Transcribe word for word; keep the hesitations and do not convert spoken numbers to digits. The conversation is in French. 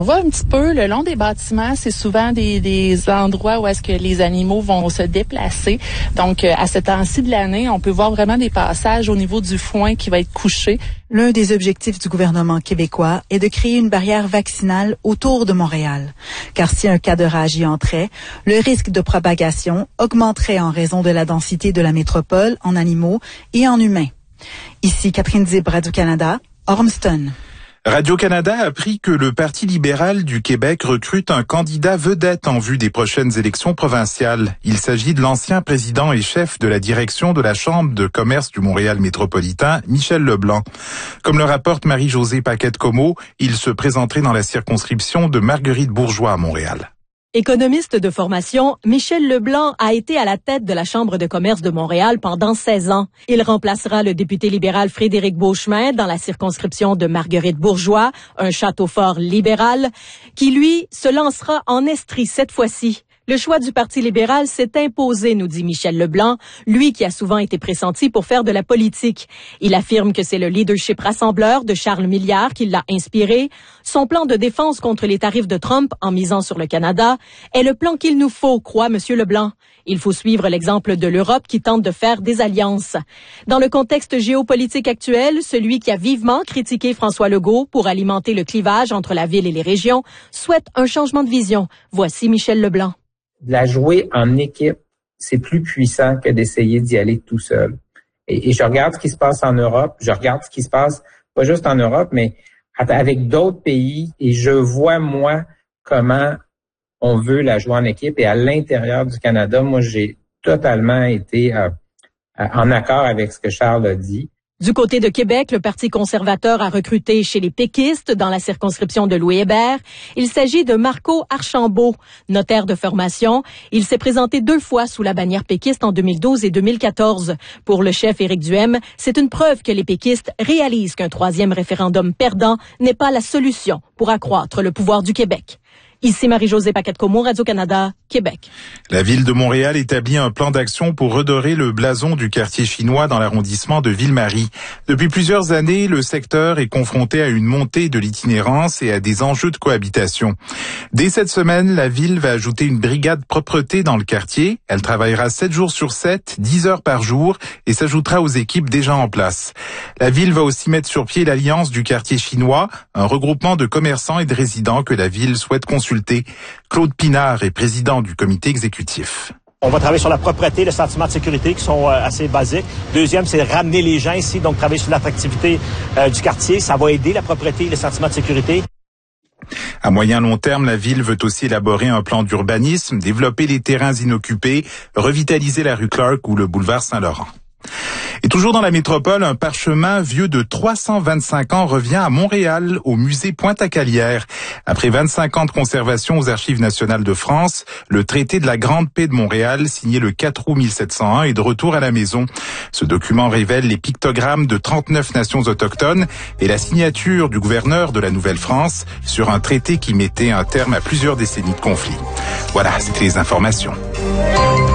On voit un petit peu le long des bâtiments, c'est souvent des, des endroits où est-ce que les animaux vont se déplacer. Donc, à ce temps-ci de l'année, on peut voir vraiment des passages au niveau du foin qui va être couché. L'un des objectifs du gouvernement québécois est de créer une barrière vaccinale autour de Montréal. Car si un cas de rage y entrait, le risque de propagation augmenterait en raison de la densité de la métropole en animaux et en humains. Ici Catherine Zib, Radio-Canada, Ormston. Radio-Canada a appris que le Parti libéral du Québec recrute un candidat vedette en vue des prochaines élections provinciales. Il s'agit de l'ancien président et chef de la direction de la Chambre de commerce du Montréal métropolitain, Michel Leblanc. Comme le rapporte Marie-Josée Paquette-Comeau, il se présenterait dans la circonscription de Marguerite-Bourgeois à Montréal. Économiste de formation, Michel Leblanc a été à la tête de la Chambre de commerce de Montréal pendant seize ans. Il remplacera le député libéral Frédéric Beauchemin dans la circonscription de Marguerite-Bourgeois, un château fort libéral, qui lui se lancera en Estrie cette fois-ci. Le choix du Parti libéral s'est imposé, nous dit Michel Leblanc, lui qui a souvent été pressenti pour faire de la politique. Il affirme que c'est le leadership rassembleur de Charles Milliard qui l'a inspiré. Son plan de défense contre les tarifs de Trump en misant sur le Canada est le plan qu'il nous faut, croit M. Leblanc. Il faut suivre l'exemple de l'Europe qui tente de faire des alliances. Dans le contexte géopolitique actuel, celui qui a vivement critiqué François Legault pour alimenter le clivage entre la ville et les régions souhaite un changement de vision. Voici Michel Leblanc. De la jouer en équipe, c'est plus puissant que d'essayer d'y aller tout seul. Et, et je regarde ce qui se passe en Europe, je regarde ce qui se passe pas juste en Europe, mais avec d'autres pays, et je vois, moi, comment on veut la jouer en équipe. Et à l'intérieur du Canada, moi, j'ai totalement été euh, en accord avec ce que Charles a dit. Du côté de Québec, le Parti conservateur a recruté chez les péquistes dans la circonscription de Louis Hébert. Il s'agit de Marco Archambault, notaire de formation. Il s'est présenté deux fois sous la bannière péquiste en deux mille douze et deux mille quatorze. Pour le chef Éric Duhem, c'est une preuve que les péquistes réalisent qu'un troisième référendum perdant n'est pas la solution pour accroître le pouvoir du Québec. Ici Marie-Josée Paquette-Comeau, Radio-Canada, Québec. La ville de Montréal établit un plan d'action pour redorer le blason du quartier chinois dans l'arrondissement de Ville-Marie. Depuis plusieurs années, le secteur est confronté à une montée de l'itinérance et à des enjeux de cohabitation. Dès cette semaine, la ville va ajouter une brigade propreté dans le quartier. Elle travaillera sept jours sur sept, dix heures par jour et s'ajoutera aux équipes déjà en place. La ville va aussi mettre sur pied l'Alliance du quartier chinois, un regroupement de commerçants et de résidents que la ville souhaite consulter. Claude Pinard est président du comité exécutif. On va travailler sur la propreté, le sentiment de sécurité qui sont euh, assez basiques. Deuxième, c'est ramener les gens ici, donc travailler sur l'attractivité euh, du quartier. Ça va aider la propreté et le sentiment de sécurité. À moyen long terme, la ville veut aussi élaborer un plan d'urbanisme, développer les terrains inoccupés, revitaliser la rue Clark ou le boulevard Saint-Laurent. Et toujours dans la métropole, un parchemin vieux de trois cent vingt-cinq ans revient à Montréal, au musée Pointe-à-Calière. Après vingt-cinq ans de conservation aux Archives nationales de France, le traité de la Grande Paix de Montréal, signé le quatre août mille sept cent un, est de retour à la maison. Ce document révèle les pictogrammes de trente-neuf nations autochtones et la signature du gouverneur de la Nouvelle-France sur un traité qui mettait un terme à plusieurs décennies de conflits. Voilà, c'était les informations.